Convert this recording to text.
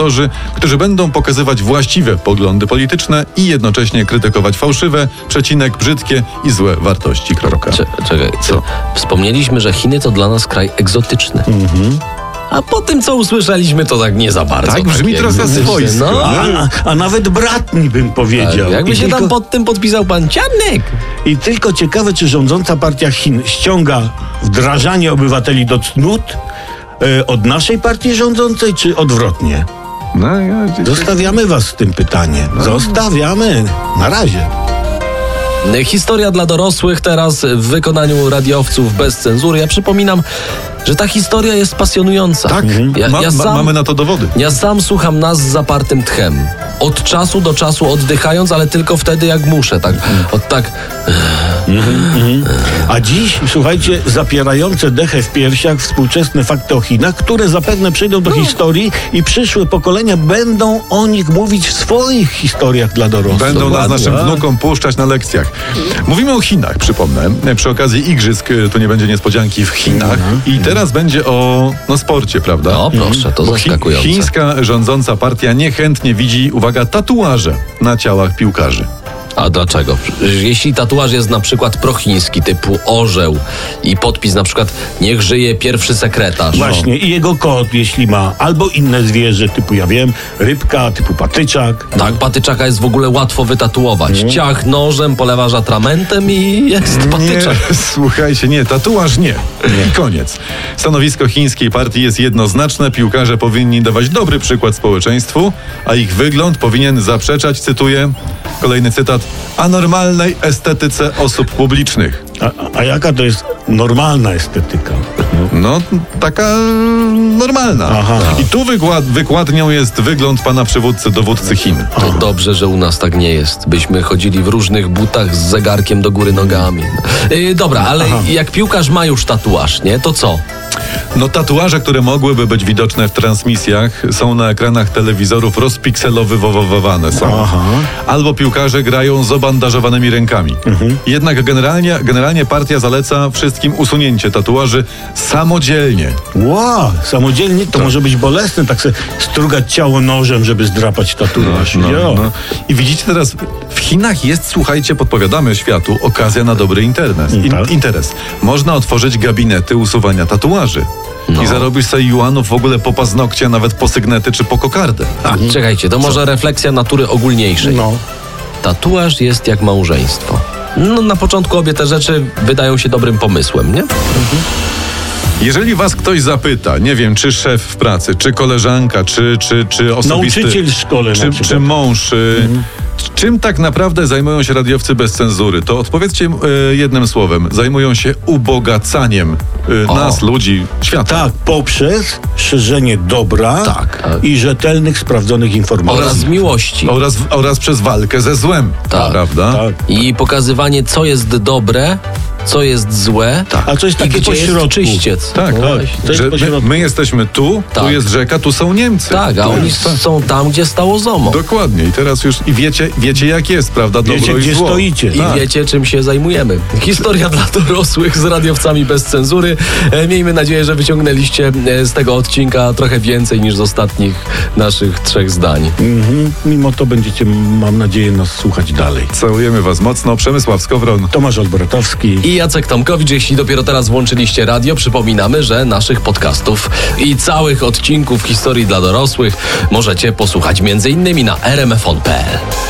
komentatorzy, którzy będą pokazywać właściwe poglądy polityczne i jednocześnie krytykować fałszywe, brzydkie i złe wartości. Czekaj, Co? Wspomnieliśmy, że Chiny to dla nas kraj egzotyczny. A po tym, co usłyszeliśmy, to tak nie za bardzo. Tak, brzmi trochę swojsko. No. A nawet bratni bym powiedział. Tak, jakby I się tam pod tym podpisał pan Czarnek. I tylko ciekawe, czy rządząca partia Chin ściąga wdrażanie obywateli do cnót od naszej partii rządzącej, czy odwrotnie? Zostawiamy was z tym pytaniem. Zostawiamy. Na razie. Historia dla dorosłych teraz w wykonaniu radiowców bez cenzury. Ja przypominam, że ta historia jest pasjonująca. Tak, mamy na to dowody. Ja sam słucham nas z zapartym tchem. Od czasu do czasu oddychając, ale tylko wtedy jak muszę. A dziś, słuchajcie, zapierające dechę w piersiach współczesne fakty o Chinach, które zapewne przyjdą do historii i przyszłe pokolenia będą o nich mówić w swoich historiach dla dorosłych. Będą nas naszym wnukom puszczać na lekcjach. Mówimy o Chinach, przypomnę. Przy okazji igrzysk, tu nie będzie niespodzianki w Chinach. I teraz będzie o sporcie, prawda? No proszę, to zaskakujące. Chińska rządząca partia niechętnie widzi, uwaga, tatuaże na ciałach piłkarzy. A dlaczego? Jeśli tatuaż jest na przykład prochiński, typu orzeł i podpis na przykład niech żyje pierwszy sekretarz. Właśnie, i jego kot, jeśli ma, albo inne zwierzę, typu, ja wiem, rybka, typu patyczak. Tak, patyczaka jest w ogóle łatwo wytatuować. Ciach nożem, polewasz atramentem i jest patyczak. Nie, słuchajcie, tatuaż nie. I koniec. Stanowisko chińskiej partii jest jednoznaczne. Piłkarze powinni dawać dobry przykład społeczeństwu, a ich wygląd powinien zaprzeczać, cytuję, kolejny cytat, anormalnej estetyce osób publicznych. A jaka to jest normalna estetyka? No, taka normalna. Aha. I tu wykładnią jest wygląd pana przywódcy, dowódcy Chin. To dobrze, że u nas tak nie jest. Byśmy chodzili w różnych butach z zegarkiem do góry nogami. Dobra, ale jak piłkarz ma już tatuaż, nie? To co? No tatuaże, które mogłyby być widoczne w transmisjach, są na ekranach telewizorów rozpikselowywowane są. Albo piłkarze grają z obandażowanymi rękami. Jednak generalnie partia zaleca wszystkim usunięcie tatuaży samodzielnie. Wow, samodzielnie to może być bolesne, tak sobie strugać ciało nożem, żeby zdrapać tatuaż. No. I widzicie teraz, w Chinach jest, słuchajcie, podpowiadamy światu, okazja na dobry interes. Można otworzyć gabinety usuwania tatuaży. I zarobisz sobie juanów w ogóle po paznokcie, nawet po sygnety czy po kokardę. Czekajcie, to może refleksja natury ogólniejszej. Tatuaż jest jak małżeństwo. No, na początku obie te rzeczy wydają się dobrym pomysłem, nie? Jeżeli was ktoś zapyta, nie wiem, czy szef w pracy, czy koleżanka, czy osobisty... Nauczyciel w szkole czy mąż... Czym tak naprawdę zajmują się radiowcy bez cenzury? To odpowiedzcie jednym słowem. Zajmują się ubogacaniem nas, ludzi, świata. Tak, poprzez szerzenie dobra i rzetelnych, sprawdzonych informacji. Oraz miłości. Oraz przez walkę ze złem. Prawda? Tak. I pokazywanie, co jest dobre, co jest złe. A co jest takie pośrodku. Czyściec. Tak. Że my jesteśmy tu jest rzeka, tu są Niemcy. Tak, a oni są tam, gdzie stało ZOMO. Dokładnie. I teraz już wiecie jak jest, prawda? Dobro Wiecie, i gdzie zło. stoicie. I wiecie, czym się zajmujemy. Historia dla dorosłych z radiowcami bez cenzury. Miejmy nadzieję, że wyciągnęliście z tego odcinka trochę więcej niż z ostatnich naszych 3 zdań. Mimo to będziecie, mam nadzieję, nas słuchać dalej. Całujemy was mocno. Przemysław Skowron, Tomasz Olbratowski i Jacek Tomkowicz. Jeśli dopiero teraz włączyliście radio, przypominamy, że naszych podcastów i całych odcinków historii dla dorosłych możecie posłuchać m.in. na rmfon.pl.